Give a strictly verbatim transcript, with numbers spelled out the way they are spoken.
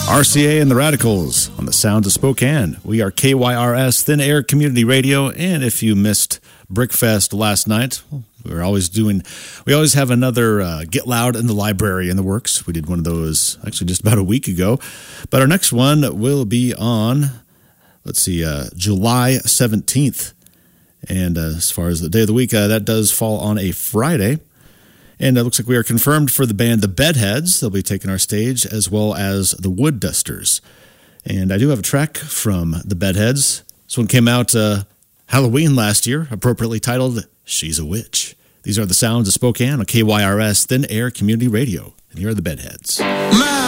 R C A and the Radicals on the Sounds of Spokane. We are K Y R S, Thin Air Community Radio, and if you missed Brickfest last night, we're always doing, we always have another uh, Get Loud in the Library in the works. We did one of those actually just about a week ago, but our next one will be on, let's see, uh, July seventeenth. And uh, as far as the day of the week, uh, that does fall on a Friday. And it looks like we are confirmed for the band The Bedheads. They'll be taking our stage, as well as the Wood Dusters. And I do have a track from The Bedheads. This one came out uh, Halloween last year, appropriately titled She's a Witch. These are the sounds of Spokane on K Y R S Thin Air Community Radio. And here are The Bedheads.